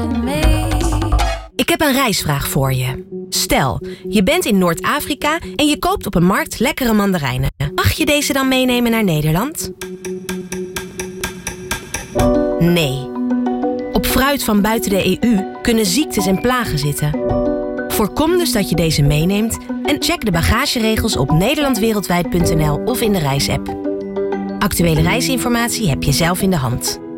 Ik heb een reisvraag voor je. Stel, je bent in Noord-Afrika en je koopt op een markt lekkere mandarijnen. Mag je deze dan meenemen naar Nederland? Nee. Op fruit van buiten de EU kunnen ziektes en plagen zitten. Voorkom dus dat je deze meeneemt en check de bagageregels op nederlandwereldwijd.nl of in de reisapp. Actuele reisinformatie heb je zelf in de hand.